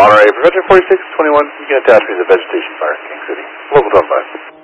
Monterey, Prevention 4621. You can attach me to the Vegetation Fire, King City. Local 5.